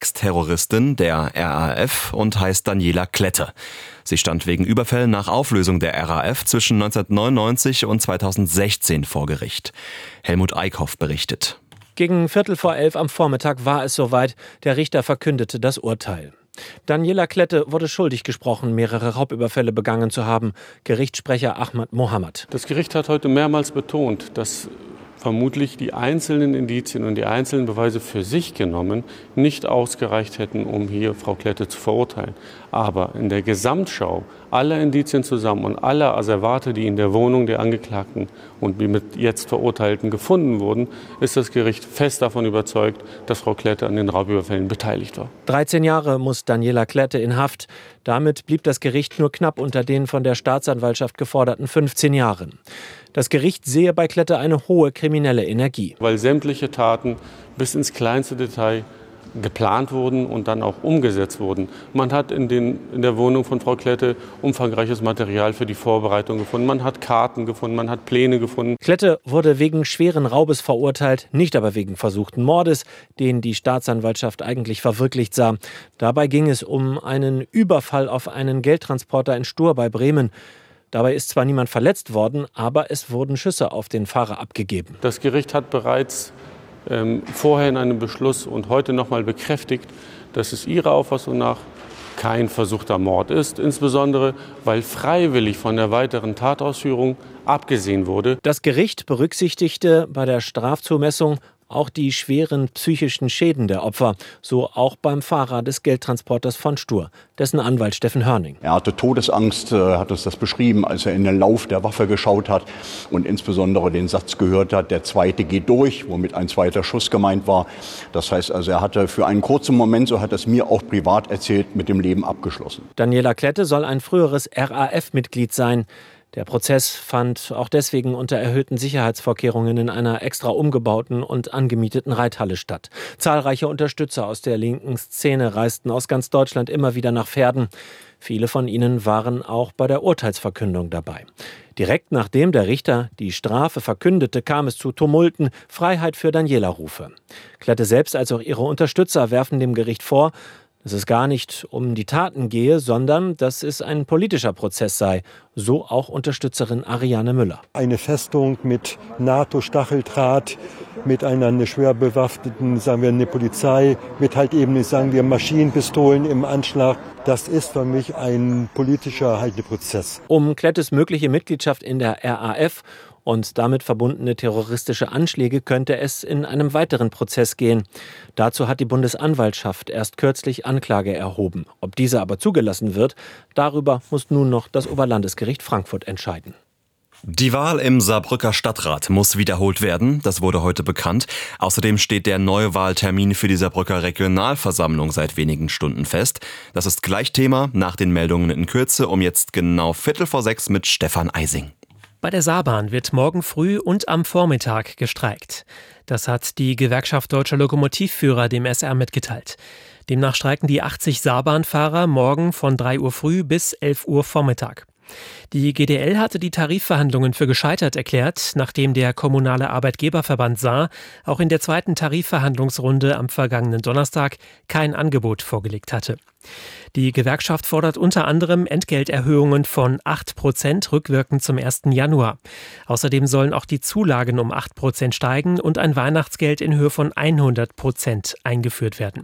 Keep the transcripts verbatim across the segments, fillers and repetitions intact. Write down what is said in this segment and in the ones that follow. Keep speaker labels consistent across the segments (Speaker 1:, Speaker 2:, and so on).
Speaker 1: Ex-Terroristin der R A F und heißt Daniela Klette. Sie stand wegen Überfällen nach Auflösung der R A F zwischen neunzehnhundertneunundneunzig und zweitausendsechzehn vor Gericht. Helmut Eickhoff berichtet.
Speaker 2: Gegen Viertel vor elf am Vormittag war es soweit. Der Richter verkündete das Urteil. Daniela Klette wurde schuldig gesprochen, mehrere Raubüberfälle begangen zu haben. Gerichtssprecher Ahmad Mohammed.
Speaker 3: Das Gericht hat heute mehrmals betont, dass vermutlich die einzelnen Indizien und die einzelnen Beweise für sich genommen nicht ausgereicht hätten, um hier Frau Klette zu verurteilen. Aber in der Gesamtschau aller Indizien zusammen und aller Asservate, die in der Wohnung der Angeklagten und die mit jetzt Verurteilten gefunden wurden, ist das Gericht fest davon überzeugt, dass Frau Klette an den Raubüberfällen beteiligt war.
Speaker 2: dreizehn Jahre muss Daniela Klette in Haft. Damit blieb das Gericht nur knapp unter den von der Staatsanwaltschaft geforderten fünfzehn Jahren. Das Gericht sehe bei Klette eine hohe kriminelle Energie.
Speaker 3: Weil sämtliche Taten bis ins kleinste Detail geplant wurden und dann auch umgesetzt wurden. Man hat in, den, in der Wohnung von Frau Klette umfangreiches Material für die Vorbereitung gefunden. Man hat Karten gefunden, man hat Pläne gefunden.
Speaker 2: Klette wurde wegen schweren Raubes verurteilt, nicht aber wegen versuchten Mordes, den die Staatsanwaltschaft eigentlich verwirklicht sah. Dabei ging es um einen Überfall auf einen Geldtransporter in Stur bei Bremen. Dabei ist zwar niemand verletzt worden, aber es wurden Schüsse auf den Fahrer abgegeben.
Speaker 3: Das Gericht hat bereits ähm, vorher in einem Beschluss und heute noch mal bekräftigt, dass es ihrer Auffassung nach kein versuchter Mord ist, insbesondere weil freiwillig von der weiteren Tatausführung abgesehen wurde.
Speaker 2: Das Gericht berücksichtigte bei der Strafzumessung auch die schweren psychischen Schäden der Opfer, so auch beim Fahrer des Geldtransporters von Stur, dessen Anwalt Steffen Hörning.
Speaker 4: Er hatte Todesangst, hat uns das beschrieben, als er in den Lauf der Waffe geschaut hat und insbesondere den Satz gehört hat, der zweite geht durch, womit ein zweiter Schuss gemeint war. Das heißt also, er hatte für einen kurzen Moment, so hat er es mir auch privat erzählt, mit dem Leben abgeschlossen.
Speaker 2: Daniela Klette soll ein früheres R A F-Mitglied sein. Der Prozess fand auch deswegen unter erhöhten Sicherheitsvorkehrungen in einer extra umgebauten und angemieteten Reithalle statt. Zahlreiche Unterstützer aus der linken Szene reisten aus ganz Deutschland immer wieder nach Verden. Viele von ihnen waren auch bei der Urteilsverkündung dabei. Direkt nachdem der Richter die Strafe verkündete, kam es zu Tumulten, Freiheit für Daniela-Rufe. Klette selbst als auch ihre Unterstützer werfen dem Gericht vor, dass es gar nicht um die Taten gehe, sondern dass es ein politischer Prozess sei. So auch Unterstützerin Ariane Müller.
Speaker 5: Eine Festung mit NATO-Stacheldraht, mit einer schwer bewaffneten, sagen wir, eine Polizei, mit halt eben, sagen wir, Maschinenpistolen im Anschlag. Das ist für mich ein politischer Halteprozess.
Speaker 2: Um Klettes mögliche Mitgliedschaft in der R A F und damit verbundene terroristische Anschläge könnte es in einem weiteren Prozess gehen. Dazu hat die Bundesanwaltschaft erst kürzlich Anklage erhoben. Ob diese aber zugelassen wird, darüber muss nun noch das Oberlandesgericht Frankfurt entscheiden.
Speaker 1: Die Wahl im Saarbrücker Stadtrat muss wiederholt werden, das wurde heute bekannt. Außerdem steht der Neuwahltermin für die Saarbrücker Regionalversammlung seit wenigen Stunden fest. Das ist gleich Thema nach den Meldungen in Kürze um jetzt genau Viertel vor sechs mit Stefan Eising.
Speaker 6: Bei der Saarbahn wird morgen früh und am Vormittag gestreikt. Das hat die Gewerkschaft Deutscher Lokomotivführer dem S R mitgeteilt. Demnach streiken die achtzig Saarbahnfahrer morgen von drei Uhr früh bis elf Uhr Vormittag. Die G D L hatte die Tarifverhandlungen für gescheitert erklärt, nachdem der Kommunale Arbeitgeberverband Saar auch in der zweiten Tarifverhandlungsrunde am vergangenen Donnerstag kein Angebot vorgelegt hatte. Die Gewerkschaft fordert unter anderem Entgelterhöhungen von acht Prozent rückwirkend zum ersten Januar. Außerdem sollen auch die Zulagen um acht Prozent steigen und ein Weihnachtsgeld in Höhe von hundert Prozent eingeführt werden.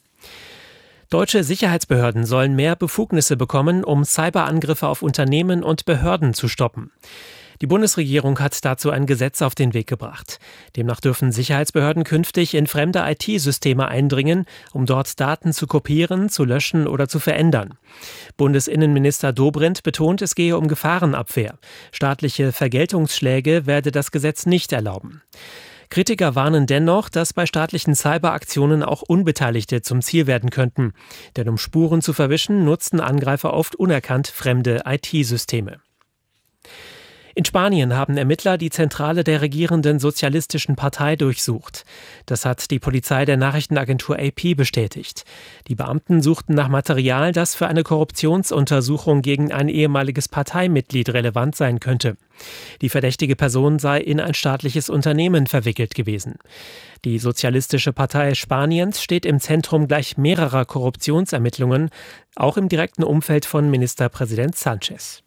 Speaker 6: Deutsche Sicherheitsbehörden sollen mehr Befugnisse bekommen, um Cyberangriffe auf Unternehmen und Behörden zu stoppen. Die Bundesregierung hat dazu ein Gesetz auf den Weg gebracht. Demnach dürfen Sicherheitsbehörden künftig in fremde I T-Systeme eindringen, um dort Daten zu kopieren, zu löschen oder zu verändern. Bundesinnenminister Dobrindt betont, es gehe um Gefahrenabwehr. Staatliche Vergeltungsschläge werde das Gesetz nicht erlauben. Kritiker warnen dennoch, dass bei staatlichen Cyberaktionen auch Unbeteiligte zum Ziel werden könnten. Denn um Spuren zu verwischen, nutzen Angreifer oft unerkannt fremde I T-Systeme. In Spanien haben Ermittler die Zentrale der regierenden Sozialistischen Partei durchsucht. Das hat die Polizei der Nachrichtenagentur A P bestätigt. Die Beamten suchten nach Material, das für eine Korruptionsuntersuchung gegen ein ehemaliges Parteimitglied relevant sein könnte. Die verdächtige Person sei in ein staatliches Unternehmen verwickelt gewesen. Die Sozialistische Partei Spaniens steht im Zentrum gleich mehrerer Korruptionsermittlungen, auch im direkten Umfeld von Ministerpräsident Sanchez.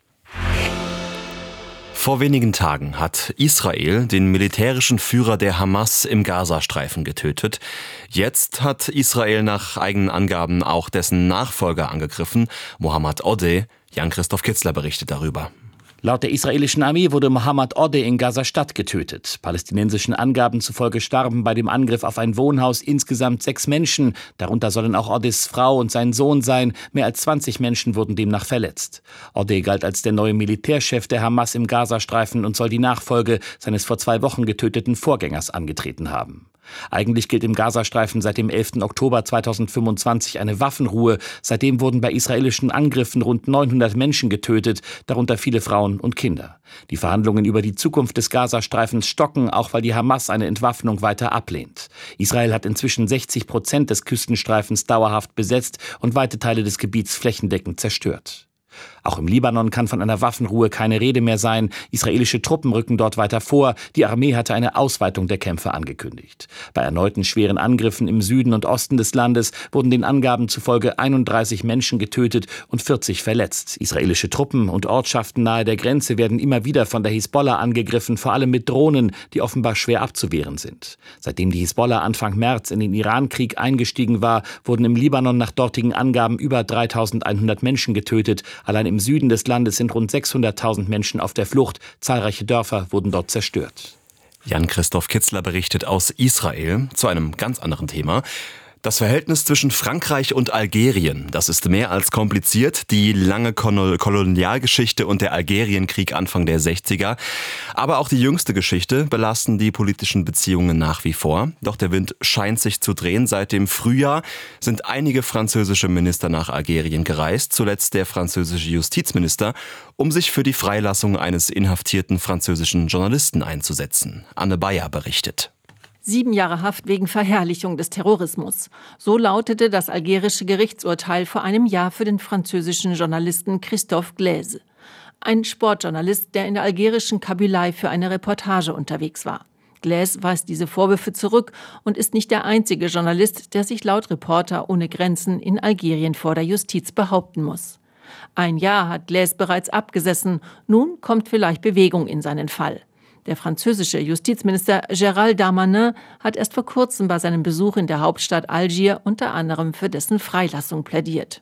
Speaker 1: Vor wenigen Tagen hat Israel den militärischen Führer der Hamas im Gazastreifen getötet. Jetzt hat Israel nach eigenen Angaben auch dessen Nachfolger angegriffen, Mohammad Odeh. Jan-Christoph Kitzler berichtet darüber.
Speaker 7: Laut der israelischen Armee wurde Mohammad Odeh in Gaza-Stadt getötet. Palästinensischen Angaben zufolge starben bei dem Angriff auf ein Wohnhaus insgesamt sechs Menschen. Darunter sollen auch Odehs Frau und sein Sohn sein. Mehr als zwanzig Menschen wurden demnach verletzt. Odeh galt als der neue Militärchef der Hamas im Gazastreifen und soll die Nachfolge seines vor zwei Wochen getöteten Vorgängers angetreten haben. Eigentlich gilt im Gazastreifen seit dem elften Oktober zweitausendfünfundzwanzig eine Waffenruhe. Seitdem wurden bei israelischen Angriffen rund neunhundert Menschen getötet, darunter viele Frauen und Kinder. Die Verhandlungen über die Zukunft des Gazastreifens stocken, auch weil die Hamas eine Entwaffnung weiter ablehnt. Israel hat inzwischen sechzig Prozent des Küstenstreifens dauerhaft besetzt und weite Teile des Gebiets flächendeckend zerstört. Auch im Libanon kann von einer Waffenruhe keine Rede mehr sein. Israelische Truppen rücken dort weiter vor. Die Armee hatte eine Ausweitung der Kämpfe angekündigt. Bei erneuten schweren Angriffen im Süden und Osten des Landes wurden den Angaben zufolge einunddreißig Menschen getötet und vierzig verletzt. Israelische Truppen und Ortschaften nahe der Grenze werden immer wieder von der Hisbollah angegriffen, vor allem mit Drohnen, die offenbar schwer abzuwehren sind. Seitdem die Hisbollah Anfang März in den Irankrieg eingestiegen war, wurden im Libanon nach dortigen Angaben über dreitausendeinhundert Menschen getötet. Allein im Süden des Landes sind rund sechshunderttausend Menschen auf der Flucht. Zahlreiche Dörfer wurden dort zerstört.
Speaker 1: Jan-Christoph Kitzler berichtet aus Israel zu einem ganz anderen Thema. Das Verhältnis zwischen Frankreich und Algerien, das ist mehr als kompliziert. Die lange Kolonialgeschichte und der Algerienkrieg Anfang der sechziger, aber auch die jüngste Geschichte belasten die politischen Beziehungen nach wie vor. Doch der Wind scheint sich zu drehen. Seit dem Frühjahr sind einige französische Minister nach Algerien gereist, zuletzt der französische Justizminister, um sich für die Freilassung eines inhaftierten französischen Journalisten einzusetzen. Anne Bayer berichtet.
Speaker 8: Sieben Jahre Haft wegen Verherrlichung des Terrorismus. So lautete das algerische Gerichtsurteil vor einem Jahr für den französischen Journalisten Christophe Glaise. Ein Sportjournalist, der in der algerischen Kabylei für eine Reportage unterwegs war. Glaise weist diese Vorwürfe zurück und ist nicht der einzige Journalist, der sich laut Reporter ohne Grenzen in Algerien vor der Justiz behaupten muss. Ein Jahr hat Glaise bereits abgesessen. Nun kommt vielleicht Bewegung in seinen Fall. Der französische Justizminister Gérald Darmanin hat erst vor kurzem bei seinem Besuch in der Hauptstadt Algier unter anderem für dessen Freilassung plädiert.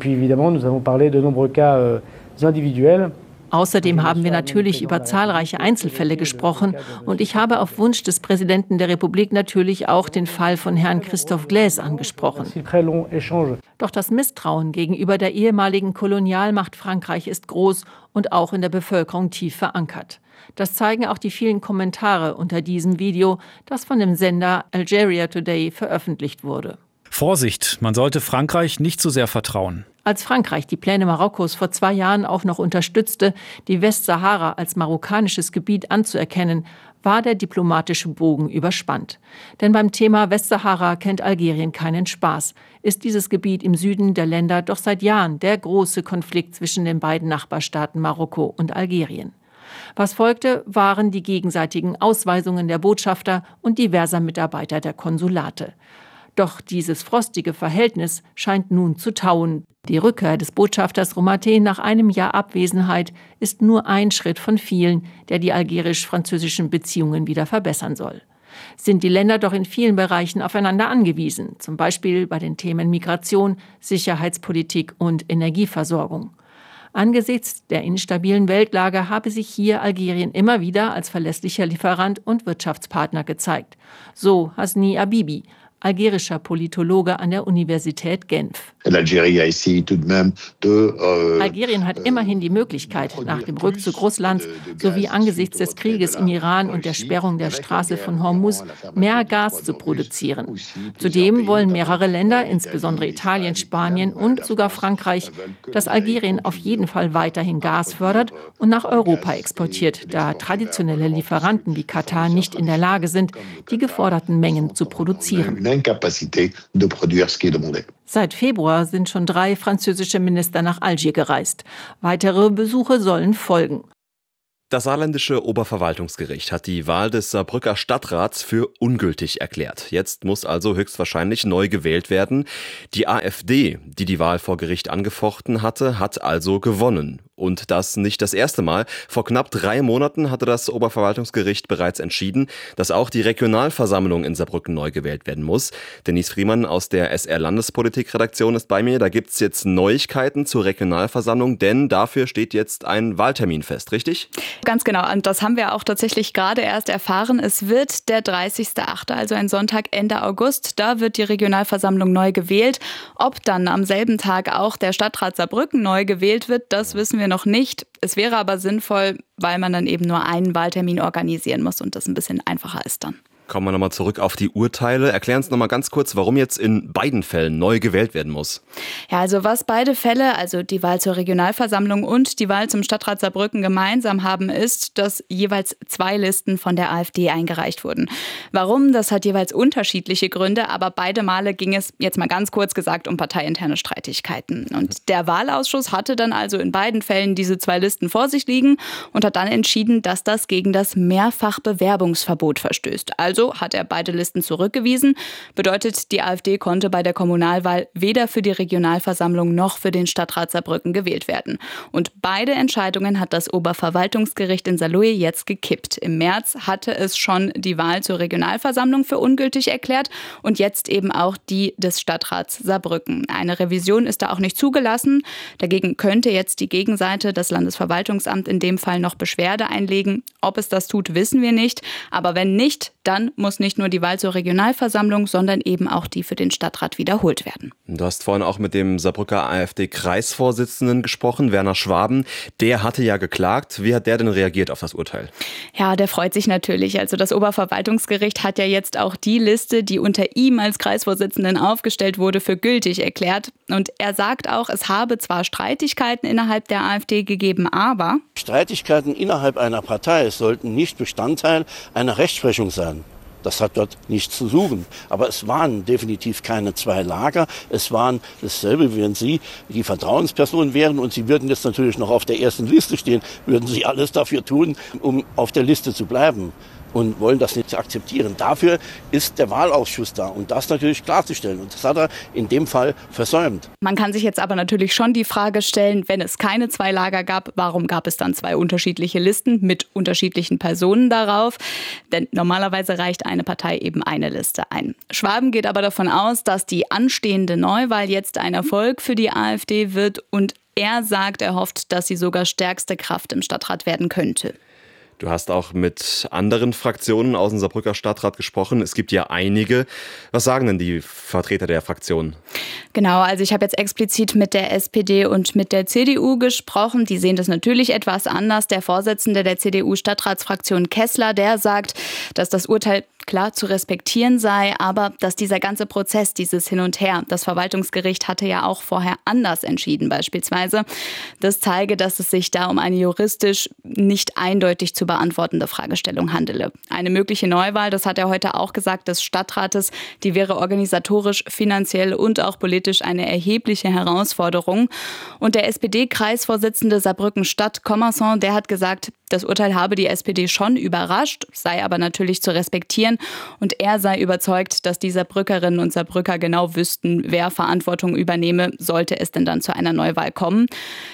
Speaker 8: Außerdem haben wir natürlich über zahlreiche Einzelfälle gesprochen und ich habe auf Wunsch des Präsidenten der Republik natürlich auch den Fall von Herrn Christophe Glaise angesprochen. Doch das Misstrauen gegenüber der ehemaligen Kolonialmacht Frankreich ist groß und auch in der Bevölkerung tief verankert. Das zeigen auch die vielen Kommentare unter diesem Video, das von dem Sender Algeria Today veröffentlicht wurde.
Speaker 9: Vorsicht, man sollte Frankreich nicht zu sehr vertrauen.
Speaker 8: Als Frankreich die Pläne Marokkos vor zwei Jahren auch noch unterstützte, die Westsahara als marokkanisches Gebiet anzuerkennen, war der diplomatische Bogen überspannt. Denn beim Thema Westsahara kennt Algerien keinen Spaß. Ist dieses Gebiet im Süden der Länder doch seit Jahren der große Konflikt zwischen den beiden Nachbarstaaten Marokko und Algerien. Was folgte, waren die gegenseitigen Ausweisungen der Botschafter und diverser Mitarbeiter der Konsulate. Doch dieses frostige Verhältnis scheint nun zu tauen. Die Rückkehr des Botschafters Romaté nach einem Jahr Abwesenheit ist nur ein Schritt von vielen, der die algerisch-französischen Beziehungen wieder verbessern soll. Sind die Länder doch in vielen Bereichen aufeinander angewiesen, zum Beispiel bei den Themen Migration, Sicherheitspolitik und Energieversorgung. Angesichts der instabilen Weltlage habe sich hier Algerien immer wieder als verlässlicher Lieferant und Wirtschaftspartner gezeigt. So Hasni Abibi, algerischer Politologe an der Universität Genf. Algerien hat immerhin die Möglichkeit, nach dem Rückzug Russlands sowie angesichts des Krieges im Iran und der Sperrung der Straße von Hormuz mehr Gas zu produzieren. Zudem wollen mehrere Länder, insbesondere Italien, Spanien und sogar Frankreich, dass Algerien auf jeden Fall weiterhin Gas fördert und nach Europa exportiert, da traditionelle Lieferanten wie Katar nicht in der Lage sind, die geforderten Mengen zu produzieren. Seit Februar sind schon drei französische Minister nach Algier gereist. Weitere Besuche sollen folgen.
Speaker 1: Das saarländische Oberverwaltungsgericht hat die Wahl des Saarbrücker Stadtrats für ungültig erklärt. Jetzt muss also höchstwahrscheinlich neu gewählt werden. Die AfD, die die Wahl vor Gericht angefochten hatte, hat also gewonnen. Und das nicht das erste Mal. Vor knapp drei Monaten hatte das Oberverwaltungsgericht bereits entschieden, dass auch die Regionalversammlung in Saarbrücken neu gewählt werden muss. Denise Friemann aus der S R-Landespolitik-Redaktion ist bei mir. Da gibt's jetzt Neuigkeiten zur Regionalversammlung, denn dafür steht jetzt ein Wahltermin fest, richtig?
Speaker 10: Ganz genau. Und das haben wir auch tatsächlich gerade erst erfahren. Es wird der dreißigster achte, also ein Sonntag Ende August. Da wird die Regionalversammlung neu gewählt. Ob dann am selben Tag auch der Stadtrat Saarbrücken neu gewählt wird, das wissen wir noch nicht. Es wäre aber sinnvoll, weil man dann eben nur einen Wahltermin organisieren muss und das ein bisschen einfacher ist dann.
Speaker 1: Kommen wir nochmal zurück auf die Urteile. Erklären Sie nochmal ganz kurz, warum jetzt in beiden Fällen neu gewählt werden muss.
Speaker 10: Ja, also was beide Fälle, also die Wahl zur Regionalversammlung und die Wahl zum Stadtrat Saarbrücken gemeinsam haben, ist, dass jeweils zwei Listen von der AfD eingereicht wurden. Warum? Das hat jeweils unterschiedliche Gründe, aber beide Male ging es, jetzt mal ganz kurz gesagt, um parteiinterne Streitigkeiten. Und der Wahlausschuss hatte dann also in beiden Fällen diese zwei Listen vor sich liegen und hat dann entschieden, dass das gegen das Mehrfachbewerbungsverbot verstößt. Also Also hat er beide Listen zurückgewiesen. Bedeutet, die AfD konnte bei der Kommunalwahl weder für die Regionalversammlung noch für den Stadtrat Saarbrücken gewählt werden. Und beide Entscheidungen hat das Oberverwaltungsgericht in Saarlouis jetzt gekippt. Im März hatte es schon die Wahl zur Regionalversammlung für ungültig erklärt und jetzt eben auch die des Stadtrats Saarbrücken. Eine Revision ist da auch nicht zugelassen. Dagegen könnte jetzt die Gegenseite, das Landesverwaltungsamt, in dem Fall noch Beschwerde einlegen. Ob es das tut, wissen wir nicht. Aber wenn nicht, dann muss nicht nur die Wahl zur Regionalversammlung, sondern eben auch die für den Stadtrat wiederholt werden.
Speaker 1: Du hast vorhin auch mit dem Saarbrücker AfD-Kreisvorsitzenden gesprochen, Werner Schwaben. Der hatte ja geklagt. Wie hat der denn reagiert auf das Urteil?
Speaker 10: Ja, der freut sich natürlich. Also das Oberverwaltungsgericht hat ja jetzt auch die Liste, die unter ihm als Kreisvorsitzenden aufgestellt wurde, für gültig erklärt. Und er sagt auch, es habe zwar Streitigkeiten innerhalb der AfD gegeben, aber
Speaker 11: Streitigkeiten innerhalb einer Partei sollten nicht Bestandteil einer Rechtsprechung sein. Das hat dort nichts zu suchen. Aber es waren definitiv keine zwei Lager. Es waren dasselbe, wie wenn Sie die Vertrauensperson wären und Sie würden jetzt natürlich noch auf der ersten Liste stehen, würden Sie alles dafür tun, um auf der Liste zu bleiben. Und wollen das nicht akzeptieren. Dafür ist der Wahlausschuss da, um das natürlich klarzustellen. Und das hat er in dem Fall versäumt.
Speaker 10: Man kann sich jetzt aber natürlich schon die Frage stellen, wenn es keine zwei Lager gab, warum gab es dann zwei unterschiedliche Listen mit unterschiedlichen Personen darauf? Denn normalerweise reicht eine Partei eben eine Liste ein. Schwaben geht aber davon aus, dass die anstehende Neuwahl jetzt ein Erfolg für die AfD wird. Und er sagt, er hofft, dass sie sogar stärkste Kraft im Stadtrat werden könnte.
Speaker 1: Du hast auch mit anderen Fraktionen aus dem Saarbrücker Stadtrat gesprochen. Es gibt ja einige. Was sagen denn die Vertreter der Fraktionen?
Speaker 10: Genau, also ich habe jetzt explizit mit der S P D und mit der C D U gesprochen. Die sehen das natürlich etwas anders. Der Vorsitzende der C D U-Stadtratsfraktion Kessler, der sagt, dass das Urteil klar zu respektieren sei, aber dass dieser ganze Prozess, dieses Hin und Her, das Verwaltungsgericht hatte ja auch vorher anders entschieden beispielsweise, das zeige, dass es sich da um eine juristisch nicht eindeutig zu beantwortende Fragestellung handele. Eine mögliche Neuwahl, das hat er heute auch gesagt, des Stadtrates, die wäre organisatorisch, finanziell und auch politisch eine erhebliche Herausforderung. Und der S P D-Kreisvorsitzende Saarbrücken-Stadt, Commerson, der hat gesagt, das Urteil habe die S P D schon überrascht, sei aber natürlich zu respektieren. Und er sei überzeugt, dass die Saarbrückerinnen und Saarbrücker genau wüssten, wer Verantwortung übernehme, sollte es denn dann zu einer Neuwahl kommen.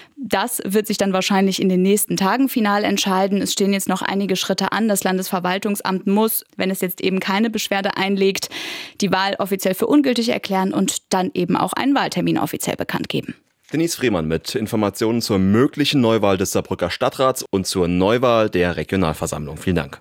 Speaker 10: Das wird sich dann wahrscheinlich in den nächsten Tagen final entscheiden. Es stehen jetzt noch einige Schritte an. Das Landesverwaltungsamt muss, wenn es jetzt eben keine Beschwerde einlegt, die Wahl offiziell für ungültig erklären und dann eben auch einen Wahltermin offiziell bekannt geben.
Speaker 1: Denise Friemann mit Informationen zur möglichen Neuwahl des Saarbrücker Stadtrats und zur Neuwahl der Regionalversammlung. Vielen Dank.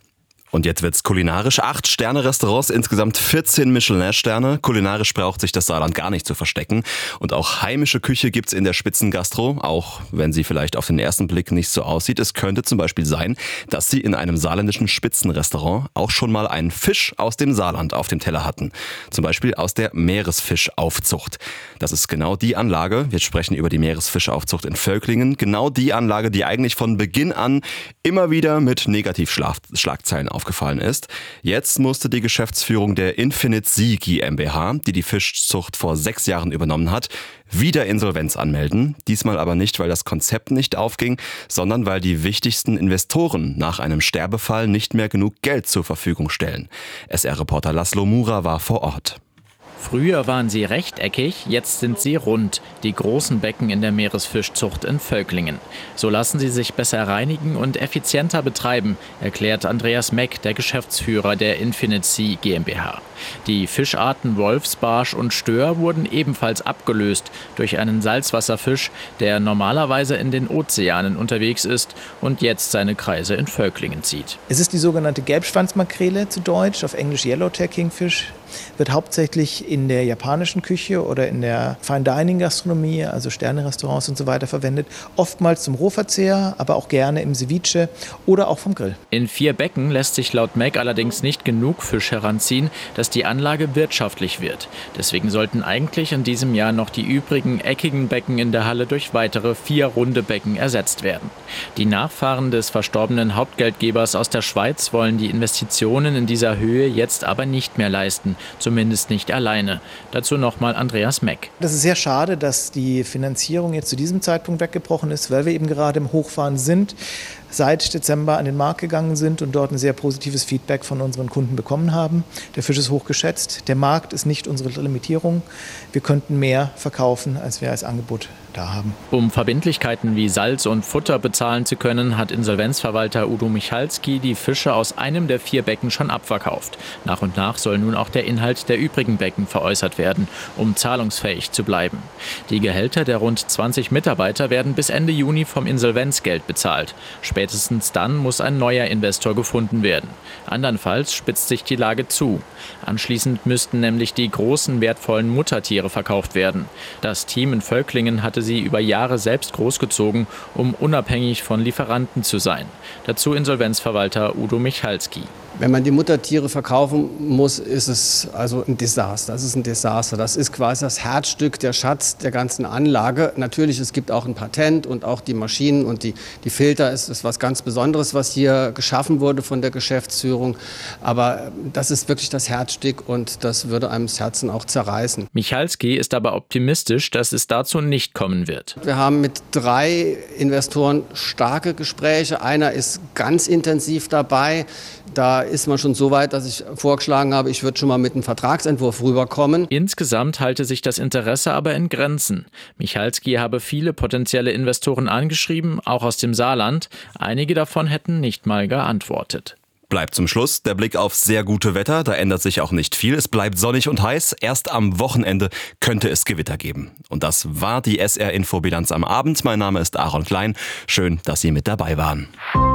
Speaker 1: Und jetzt wird's kulinarisch. Acht Sterne-Restaurants, insgesamt vierzehn Michelin-Sterne. Kulinarisch braucht sich das Saarland gar nicht zu verstecken. Und auch heimische Küche gibt's in der Spitzengastro, auch wenn sie vielleicht auf den ersten Blick nicht so aussieht. Es könnte zum Beispiel sein, dass sie in einem saarländischen Spitzenrestaurant auch schon mal einen Fisch aus dem Saarland auf dem Teller hatten. Zum Beispiel aus der Meeresfischaufzucht. Das ist genau die Anlage, wir sprechen über die Meeresfischaufzucht in Völklingen, genau die Anlage, die eigentlich von Beginn an immer wieder mit Negativschlagzeilen aufgefallen ist. Jetzt musste die Geschäftsführung der Infinite Sea GmbH, die die Fischzucht vor sechs Jahren übernommen hat, wieder Insolvenz anmelden. Diesmal aber nicht, weil das Konzept nicht aufging, sondern weil die wichtigsten Investoren nach einem Sterbefall nicht mehr genug Geld zur Verfügung stellen. S R-Reporter Laszlo Mura war vor Ort.
Speaker 12: Früher waren sie rechteckig, jetzt sind sie rund, die großen Becken in der Meeresfischzucht in Völklingen. So lassen sie sich besser reinigen und effizienter betreiben, erklärt Andreas Meck, der Geschäftsführer der Infinite Sea GmbH. Die Fischarten Wolfsbarsch und Stör wurden ebenfalls abgelöst durch einen Salzwasserfisch, der normalerweise in den Ozeanen unterwegs ist und jetzt seine Kreise in Völklingen zieht.
Speaker 13: Es ist die sogenannte Gelbschwanzmakrele zu Deutsch, auf Englisch Yellowtail Kingfish. Wird hauptsächlich in der japanischen Küche oder in der Fine Dining Gastronomie, also Sterne-Restaurants und so weiter verwendet. Oftmals zum Rohverzehr, aber auch gerne im Ceviche oder auch vom Grill.
Speaker 12: In vier Becken lässt sich laut Meck allerdings nicht genug Fisch heranziehen, dass die Anlage wirtschaftlich wird. Deswegen sollten eigentlich in diesem Jahr noch die übrigen eckigen Becken in der Halle durch weitere vier runde Becken ersetzt werden. Die Nachfahren des verstorbenen Hauptgeldgebers aus der Schweiz wollen die Investitionen in dieser Höhe jetzt aber nicht mehr leisten. Zumindest nicht alleine. Dazu nochmal Andreas Meck.
Speaker 13: Das ist sehr schade, dass die Finanzierung jetzt zu diesem Zeitpunkt weggebrochen ist, weil wir eben gerade im Hochfahren sind, seit Dezember an den Markt gegangen sind und dort ein sehr positives Feedback von unseren Kunden bekommen haben. Der Fisch ist hochgeschätzt. Der Markt ist nicht unsere Limitierung. Wir könnten mehr verkaufen, als wir als Angebot da haben.
Speaker 12: Um Verbindlichkeiten wie Salz und Futter bezahlen zu können, hat Insolvenzverwalter Udo Michalski die Fische aus einem der vier Becken schon abverkauft. Nach und nach soll nun auch der Inhalt der übrigen Becken veräußert werden, um zahlungsfähig zu bleiben. Die Gehälter der rund zwanzig Mitarbeiter werden bis Ende Juni vom Insolvenzgeld bezahlt. Spätestens dann muss ein neuer Investor gefunden werden. Andernfalls spitzt sich die Lage zu. Anschließend müssten nämlich die großen, wertvollen Muttertiere verkauft werden. Das Team in Völklingen hatte sie über Jahre selbst großgezogen, um unabhängig von Lieferanten zu sein. Dazu Insolvenzverwalter Udo Michalski.
Speaker 14: Wenn man die Muttertiere verkaufen muss, ist es also ein Desaster. Das ist ein Desaster. Das ist quasi das Herzstück, der Schatz der ganzen Anlage. Natürlich, es gibt auch ein Patent und auch die Maschinen und die, die Filter. Es ist was ganz Besonderes, was hier geschaffen wurde von der Geschäftsführung. Aber das ist wirklich das Herzstück und das würde einem das Herzen auch zerreißen.
Speaker 12: Michalski ist aber optimistisch, dass es dazu nicht kommen wird.
Speaker 14: Wir haben mit drei Investoren starke Gespräche. Einer ist ganz intensiv dabei. Da ist man schon so weit, dass ich vorgeschlagen habe, ich würde schon mal mit einem Vertragsentwurf rüberkommen.
Speaker 12: Insgesamt halte sich das Interesse aber in Grenzen. Michalski habe viele potenzielle Investoren angeschrieben, auch aus dem Saarland. Einige davon hätten nicht mal geantwortet.
Speaker 1: Bleibt zum Schluss der Blick auf sehr gute Wetter. Da ändert sich auch nicht viel. Es bleibt sonnig und heiß. Erst am Wochenende könnte es Gewitter geben. Und das war die S R-Infobilanz am Abend. Mein Name ist Aaron Klein. Schön, dass Sie mit dabei waren.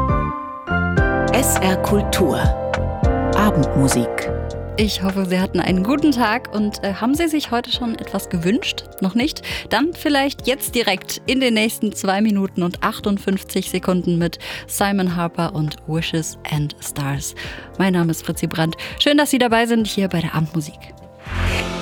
Speaker 15: S R Kultur. Abendmusik.
Speaker 10: Ich hoffe, Sie hatten einen guten Tag und äh, haben Sie sich heute schon etwas gewünscht? Noch nicht? Dann vielleicht jetzt direkt in den nächsten zwei Minuten und achtundfünfzig Sekunden mit Simon Harper und Wishes and Stars. Mein Name ist Fritzi Brandt. Schön, dass Sie dabei sind hier bei der Abendmusik.